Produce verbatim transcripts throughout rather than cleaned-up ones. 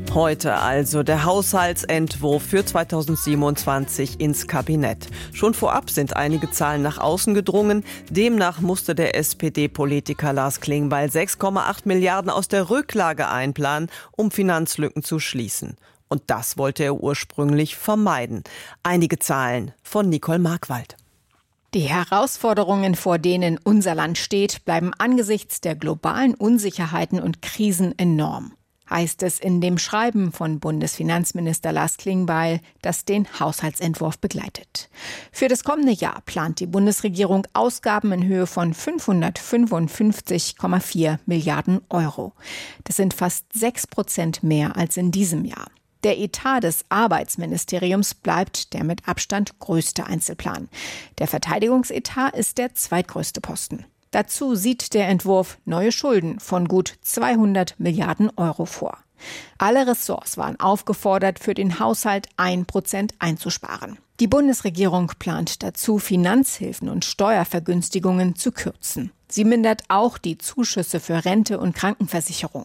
Heute also der Haushaltsentwurf für zweitausendsiebenundzwanzig ins Kabinett. Schon vorab sind einige Zahlen nach außen gedrungen. Demnach musste der S P D-Politiker Lars Klingbeil sechs Komma acht Milliarden aus der Rücklage einplanen, um Finanzlücken zu schließen. Und das wollte er ursprünglich vermeiden. Einige Zahlen von Nicole Markwald. Die Herausforderungen, vor denen unser Land steht, bleiben angesichts der globalen Unsicherheiten und Krisen enorm, heißt es in dem Schreiben von Bundesfinanzminister Lars Klingbeil, das den Haushaltsentwurf begleitet. Für das kommende Jahr plant die Bundesregierung Ausgaben in Höhe von fünfhundertfünfundfünfzig Komma vier Milliarden Euro. Das sind fast sechs Prozent mehr als in diesem Jahr. Der Etat des Arbeitsministeriums bleibt der mit Abstand größte Einzelplan. Der Verteidigungsetat ist der zweitgrößte Posten. Dazu sieht der Entwurf neue Schulden von gut zweihundert Milliarden Euro vor. Alle Ressorts waren aufgefordert, für den Haushalt ein Prozent einzusparen. Die Bundesregierung plant dazu, Finanzhilfen und Steuervergünstigungen zu kürzen. Sie mindert auch die Zuschüsse für Rente und Krankenversicherung.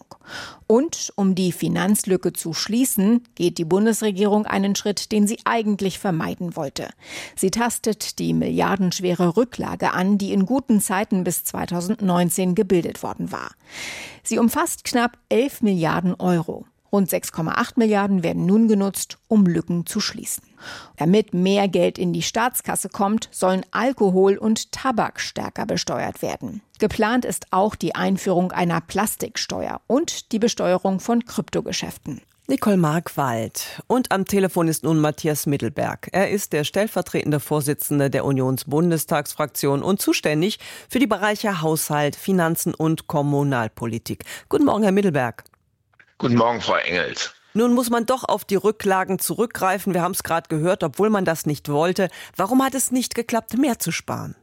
Und um die Finanzlücke zu schließen, geht die Bundesregierung einen Schritt, den sie eigentlich vermeiden wollte. Sie tastet die milliardenschwere Rücklage an, die in guten Zeiten bis zweitausendneunzehn gebildet worden war. Sie umfasst knapp elf Milliarden Euro. Rund sechs Komma acht Milliarden werden nun genutzt, um Lücken zu schließen. Damit mehr Geld in die Staatskasse kommt, sollen Alkohol und Tabak stärker besteuert werden. Geplant ist auch die Einführung einer Plastiksteuer und die Besteuerung von Kryptogeschäften. Nicole Markwald. Und am Telefon ist nun Matthias Mittelberg. Er ist der stellvertretende Vorsitzende der Unionsbundestagsfraktion und zuständig für die Bereiche Haushalt, Finanzen und Kommunalpolitik. Guten Morgen, Herr Mittelberg. Guten Morgen, Frau Engels. Nun muss man doch auf die Rücklagen zurückgreifen. Wir haben es gerade gehört, obwohl man das nicht wollte. Warum hat es nicht geklappt, mehr zu sparen?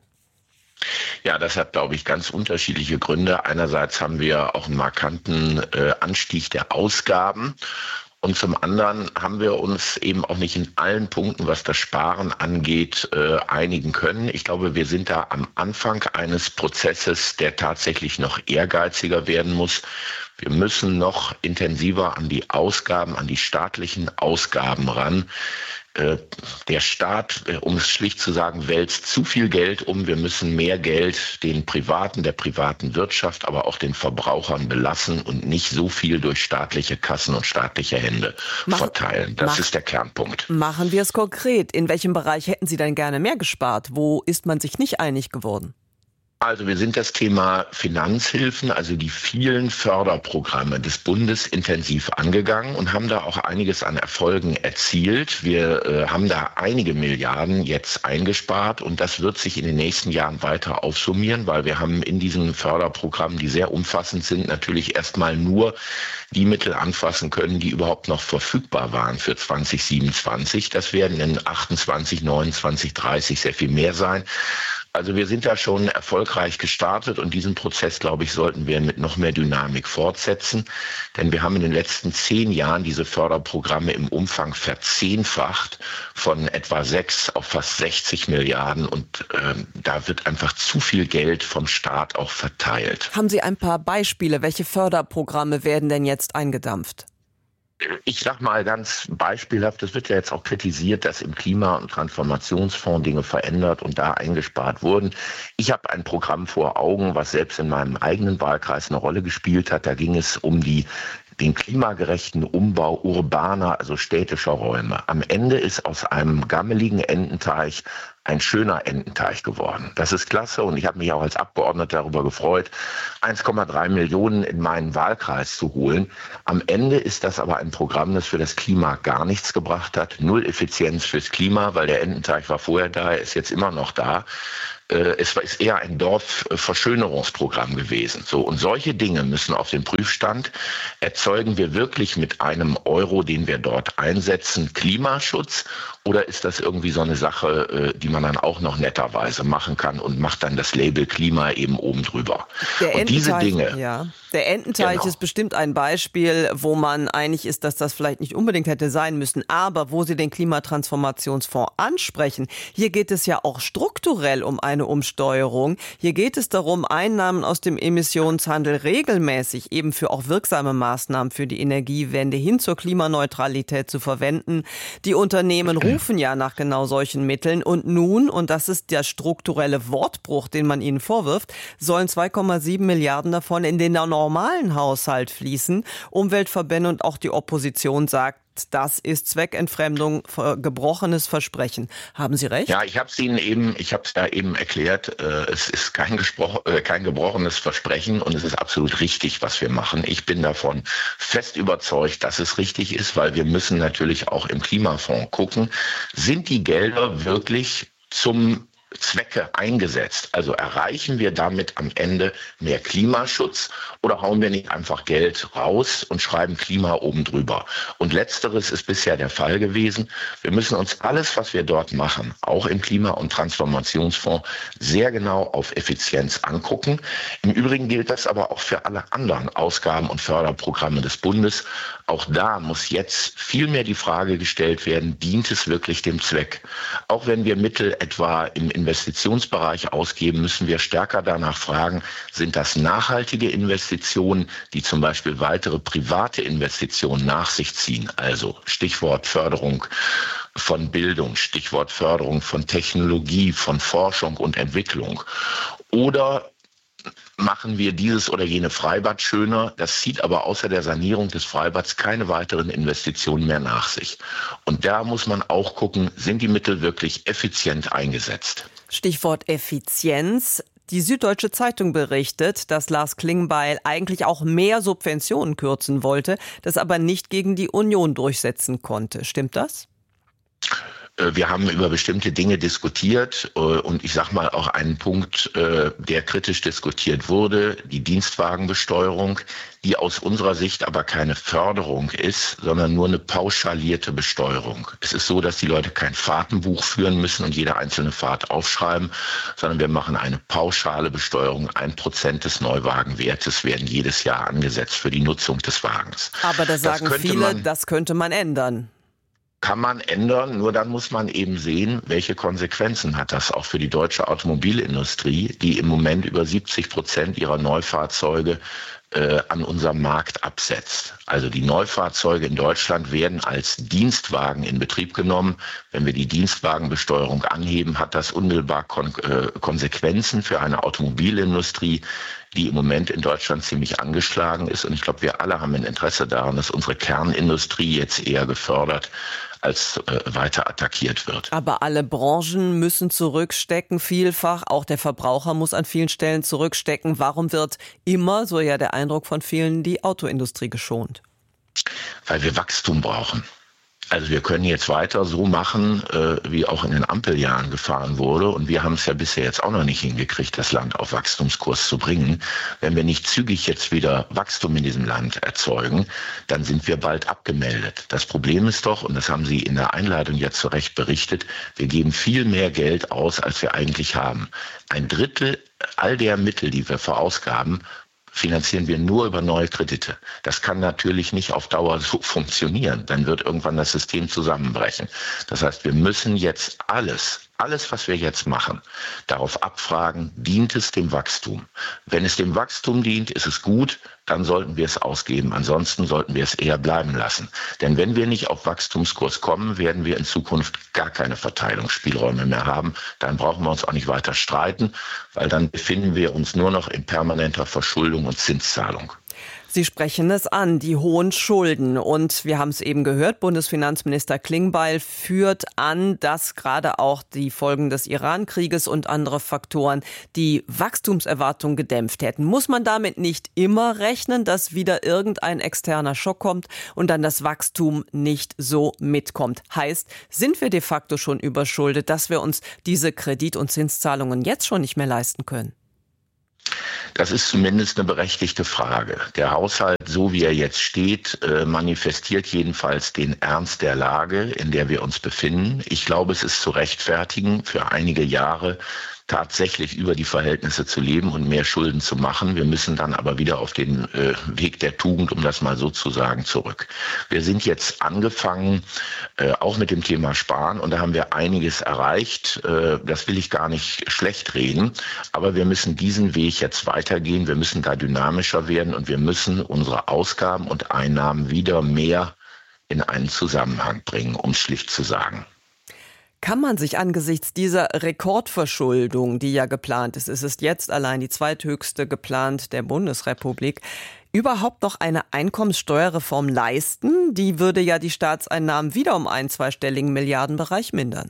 Ja, das hat, glaube ich, ganz unterschiedliche Gründe. Einerseits haben wir auch einen markanten äh, Anstieg der Ausgaben. Und zum anderen haben wir uns eben auch nicht in allen Punkten, was das Sparen angeht, äh, einigen können. Ich glaube, wir sind da am Anfang eines Prozesses, der tatsächlich noch ehrgeiziger werden muss. Wir müssen noch intensiver an die Ausgaben, an die staatlichen Ausgaben ran. Äh, der Staat, äh, um es schlicht zu sagen, wälzt zu viel Geld um. Wir müssen mehr Geld den Privaten, der privaten Wirtschaft, aber auch den Verbrauchern belassen und nicht so viel durch staatliche Kassen und staatliche Hände Mach, verteilen. Das mach, ist der Kernpunkt. Machen wir es konkret. In welchem Bereich hätten Sie denn gerne mehr gespart? Wo ist man sich nicht einig geworden? Also wir sind das Thema Finanzhilfen, also die vielen Förderprogramme des Bundes intensiv angegangen und haben da auch einiges an Erfolgen erzielt. Wir äh, haben da einige Milliarden jetzt eingespart und das wird sich in den nächsten Jahren weiter aufsummieren, weil wir haben in diesen Förderprogrammen, die sehr umfassend sind, natürlich erstmal nur die Mittel anfassen können, die überhaupt noch verfügbar waren für zwanzig siebenundzwanzig. Das werden in achtundzwanzig, neunundzwanzig, dreißig sehr viel mehr sein. Also wir sind da schon erfolgreich gestartet und diesen Prozess, glaube ich, sollten wir mit noch mehr Dynamik fortsetzen. Denn wir haben in den letzten zehn Jahren diese Förderprogramme im Umfang verzehnfacht von etwa sechs auf fast sechzig Milliarden und äh, da wird einfach zu viel Geld vom Staat auch verteilt. Haben Sie ein paar Beispiele? Welche Förderprogramme werden denn jetzt eingedampft? Ich sag mal ganz beispielhaft, es wird ja jetzt auch kritisiert, dass im Klima- und Transformationsfonds Dinge verändert und da eingespart wurden. Ich habe ein Programm vor Augen, was selbst in meinem eigenen Wahlkreis eine Rolle gespielt hat. Da ging es um die den klimagerechten Umbau urbaner, also städtischer Räume. Am Ende ist aus einem gammeligen Ententeich ein schöner Ententeich geworden. Das ist klasse und ich habe mich auch als Abgeordneter darüber gefreut, eins Komma drei Millionen in meinen Wahlkreis zu holen. Am Ende ist das aber ein Programm, das für das Klima gar nichts gebracht hat. Null Effizienz fürs Klima, weil der Ententeich war vorher da, er ist jetzt immer noch da. Es ist eher ein Dorfverschönerungsprogramm gewesen. So, und solche Dinge müssen auf den Prüfstand. Erzeugen wir wirklich mit einem Euro, den wir dort einsetzen, Klimaschutz? Oder ist das irgendwie so eine Sache, die man dann auch noch netterweise machen kann und macht dann das Label Klima eben oben drüber? Der und diese Dinge. Ja. Der Ententeich genau. ist bestimmt ein Beispiel, wo man einig ist, dass das vielleicht nicht unbedingt hätte sein müssen. Aber wo Sie den Klimatransformationsfonds ansprechen, hier geht es ja auch strukturell um eine eine Umsteuerung. Hier geht es darum, Einnahmen aus dem Emissionshandel regelmäßig eben für auch wirksame Maßnahmen für die Energiewende hin zur Klimaneutralität zu verwenden. Die Unternehmen rufen ja nach genau solchen Mitteln und nun, und das ist der strukturelle Wortbruch, den man ihnen vorwirft, sollen zwei Komma sieben Milliarden davon in den normalen Haushalt fließen. Umweltverbände und auch die Opposition sagt, das ist Zweckentfremdung, gebrochenes Versprechen. Haben Sie recht? Ja, ich habe es Ihnen eben, ich habe es ja eben erklärt, äh, es ist kein, äh, kein gebrochenes Versprechen und es ist absolut richtig, was wir machen. Ich bin davon fest überzeugt, dass es richtig ist, weil wir müssen natürlich auch im Klimafonds gucken, sind die Gelder wirklich zum Zwecke eingesetzt. Also erreichen wir damit am Ende mehr Klimaschutz oder hauen wir nicht einfach Geld raus und schreiben Klima oben drüber? Und letzteres ist bisher der Fall gewesen. Wir müssen uns alles, was wir dort machen, auch im Klima- und Transformationsfonds, sehr genau auf Effizienz angucken. Im Übrigen gilt das aber auch für alle anderen Ausgaben und Förderprogramme des Bundes. Auch da muss jetzt viel mehr die Frage gestellt werden, dient es wirklich dem Zweck? Auch wenn wir Mittel etwa im Investitionsbereich ausgeben, müssen wir stärker danach fragen, sind das nachhaltige Investitionen, die zum Beispiel weitere private Investitionen nach sich ziehen? Also Stichwort Förderung von Bildung, Stichwort Förderung von Technologie, von Forschung und Entwicklung. Oder machen wir dieses oder jene Freibad schöner. Das zieht aber außer der Sanierung des Freibads keine weiteren Investitionen mehr nach sich. Und da muss man auch gucken, sind die Mittel wirklich effizient eingesetzt? Stichwort Effizienz. Die Süddeutsche Zeitung berichtet, dass Lars Klingbeil eigentlich auch mehr Subventionen kürzen wollte, das aber nicht gegen die Union durchsetzen konnte. Stimmt das? Wir haben über bestimmte Dinge diskutiert und ich sage mal auch einen Punkt, der kritisch diskutiert wurde, die Dienstwagenbesteuerung, die aus unserer Sicht aber keine Förderung ist, sondern nur eine pauschalierte Besteuerung. Es ist so, dass die Leute kein Fahrtenbuch führen müssen und jede einzelne Fahrt aufschreiben, sondern wir machen eine pauschale Besteuerung. Ein Prozent des Neuwagenwertes werden jedes Jahr angesetzt für die Nutzung des Wagens. Aber da sagen viele, man, das könnte man ändern. Kann man ändern, nur dann muss man eben sehen, welche Konsequenzen hat das auch für die deutsche Automobilindustrie, die im Moment über siebzig Prozent ihrer Neufahrzeuge äh, an unserem Markt absetzt. Also die Neufahrzeuge in Deutschland werden als Dienstwagen in Betrieb genommen. Wenn wir die Dienstwagenbesteuerung anheben, hat das unmittelbar Kon- äh, Konsequenzen für eine Automobilindustrie, die im Moment in Deutschland ziemlich angeschlagen ist. Und ich glaube, wir alle haben ein Interesse daran, dass unsere Kernindustrie jetzt eher gefördert als äh, weiter attackiert wird. Aber alle Branchen müssen zurückstecken, vielfach. Auch der Verbraucher muss an vielen Stellen zurückstecken. Warum wird immer, so ja der Eindruck von vielen, die Autoindustrie geschont? Weil wir Wachstum brauchen. Also wir können jetzt weiter so machen, äh, wie auch in den Ampeljahren gefahren wurde. Und wir haben es ja bisher jetzt auch noch nicht hingekriegt, das Land auf Wachstumskurs zu bringen. Wenn wir nicht zügig jetzt wieder Wachstum in diesem Land erzeugen, dann sind wir bald abgemeldet. Das Problem ist doch, und das haben Sie in der Einleitung jetzt zu Recht berichtet, wir geben viel mehr Geld aus, als wir eigentlich haben. Ein Drittel all der Mittel, die wir verausgaben, finanzieren wir nur über neue Kredite. Das kann natürlich nicht auf Dauer so funktionieren. Dann wird irgendwann das System zusammenbrechen. Das heißt, wir müssen jetzt alles, alles, was wir jetzt machen, darauf abfragen, dient es dem Wachstum? Wenn es dem Wachstum dient, ist es gut, dann sollten wir es ausgeben. Ansonsten sollten wir es eher bleiben lassen. Denn wenn wir nicht auf Wachstumskurs kommen, werden wir in Zukunft gar keine Verteilungsspielräume mehr haben. Dann brauchen wir uns auch nicht weiter streiten, weil dann befinden wir uns nur noch in permanenter Verschuldung und Zinszahlung. Sie sprechen es an, die hohen Schulden. Und wir haben es eben gehört, Bundesfinanzminister Klingbeil führt an, dass gerade auch die Folgen des Iran-Krieges und andere Faktoren die Wachstumserwartung gedämpft hätten. Muss man damit nicht immer rechnen, dass wieder irgendein externer Schock kommt und dann das Wachstum nicht so mitkommt? Heißt, sind wir de facto schon überschuldet, dass wir uns diese Kredit- und Zinszahlungen jetzt schon nicht mehr leisten können? Das ist zumindest eine berechtigte Frage. Der Haushalt, so wie er jetzt steht, manifestiert jedenfalls den Ernst der Lage, in der wir uns befinden. Ich glaube, es ist zu rechtfertigen, für einige Jahre tatsächlich über die Verhältnisse zu leben und mehr Schulden zu machen. Wir müssen dann aber wieder auf den äh, Weg der Tugend, um das mal so zu sagen, zurück. Wir sind jetzt angefangen, äh, auch mit dem Thema Sparen, und da haben wir einiges erreicht. Äh, das will ich gar nicht schlecht reden, aber wir müssen diesen Weg jetzt weitergehen. Wir müssen da dynamischer werden und wir müssen unsere Ausgaben und Einnahmen wieder mehr in einen Zusammenhang bringen, um es schlicht zu sagen. Kann man sich angesichts dieser Rekordverschuldung, die ja geplant ist, es ist jetzt allein die zweithöchste geplant der Bundesrepublik, überhaupt noch eine Einkommenssteuerreform leisten? Die würde ja die Staatseinnahmen wieder um einen zweistelligen Milliardenbereich mindern.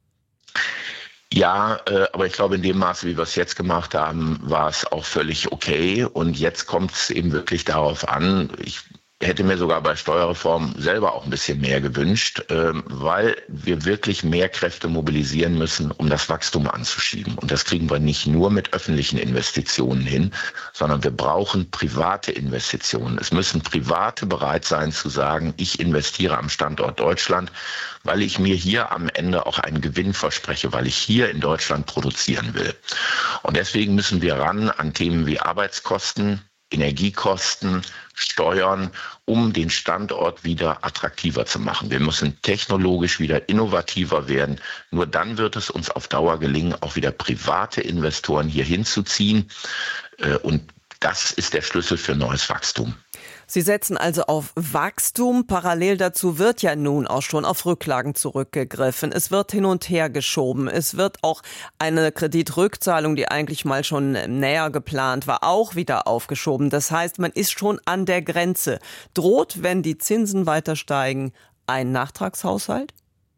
Ja, äh, aber ich glaube, in dem Maße, wie wir es jetzt gemacht haben, war es auch völlig okay. Und jetzt kommt es eben wirklich darauf an, ich hätte mir sogar bei Steuerreform selber auch ein bisschen mehr gewünscht, weil wir wirklich mehr Kräfte mobilisieren müssen, um das Wachstum anzuschieben. Und das kriegen wir nicht nur mit öffentlichen Investitionen hin, sondern wir brauchen private Investitionen. Es müssen Private bereit sein zu sagen, ich investiere am Standort Deutschland, weil ich mir hier am Ende auch einen Gewinn verspreche, weil ich hier in Deutschland produzieren will. Und deswegen müssen wir ran an Themen wie Arbeitskosten, Energiekosten, Steuern, um den Standort wieder attraktiver zu machen. Wir müssen technologisch wieder innovativer werden. Nur dann wird es uns auf Dauer gelingen, auch wieder private Investoren hier hinzuziehen. Und das ist der Schlüssel für neues Wachstum. Sie setzen also auf Wachstum. Parallel dazu wird ja nun auch schon auf Rücklagen zurückgegriffen. Es wird hin und her geschoben. Es wird auch eine Kreditrückzahlung, die eigentlich mal schon näher geplant war, auch wieder aufgeschoben. Das heißt, man ist schon an der Grenze. Droht, wenn die Zinsen weiter steigen, ein Nachtragshaushalt?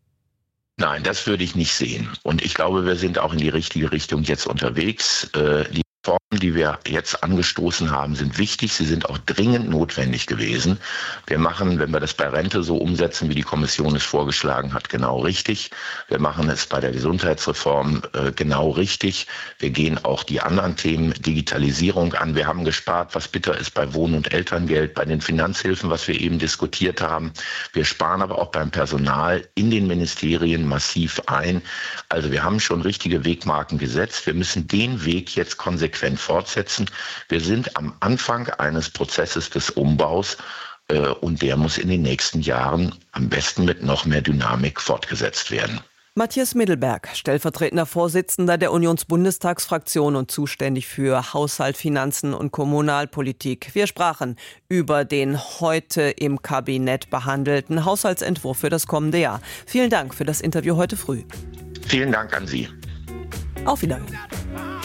Nein, das würde ich nicht sehen. Und ich glaube, wir sind auch in die richtige Richtung jetzt unterwegs. Die Reformen, die wir jetzt angestoßen haben, sind wichtig. Sie sind auch dringend notwendig gewesen. Wir machen, wenn wir das bei Rente so umsetzen, wie die Kommission es vorgeschlagen hat, genau richtig. Wir machen es bei der Gesundheitsreform äh, genau richtig. Wir gehen auch die anderen Themen Digitalisierung an. Wir haben gespart, was bitter ist bei Wohn- und Elterngeld, bei den Finanzhilfen, was wir eben diskutiert haben. Wir sparen aber auch beim Personal in den Ministerien massiv ein. Also wir haben schon richtige Wegmarken gesetzt. Wir müssen den Weg jetzt konsequent fortsetzen. Wir sind am Anfang eines Prozesses des Umbaus äh, und der muss in den nächsten Jahren am besten mit noch mehr Dynamik fortgesetzt werden. Matthias Middelberg, stellvertretender Vorsitzender der Unionsbundestagsfraktion und zuständig für Haushalt, Finanzen und Kommunalpolitik. Wir sprachen über den heute im Kabinett behandelten Haushaltsentwurf für das kommende Jahr. Vielen Dank für das Interview heute früh. Vielen Dank an Sie. Auf Wiedersehen.